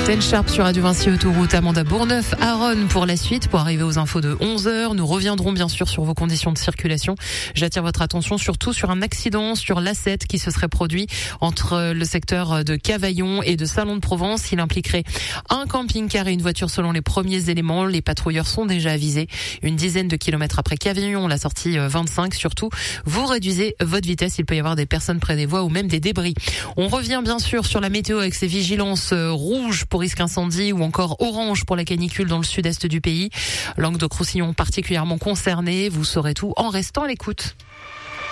Ten Sharp sur Radio Vinci Autoroute, Amanda Bourneuf, Aaron pour la suite, pour arriver aux infos de 11h. Nous reviendrons bien sûr sur vos conditions de circulation. J'attire votre attention surtout sur un accident sur l'A7 qui se serait produit entre le secteur de Cavaillon et de Salon de Provence. Il impliquerait un camping-car et une voiture selon les premiers éléments. Les patrouilleurs sont déjà avisés. Une dizaine de kilomètres après Cavaillon, la sortie 25 surtout. Vous réduisez votre vitesse, il peut y avoir des personnes près des voies ou même des débris. On revient bien sûr sur la météo avec ces vigilances rouges pour risque incendie ou encore orange pour la canicule dans le sud-est du pays. Languedoc-Roussillon particulièrement concerné. Vous saurez tout en restant à l'écoute.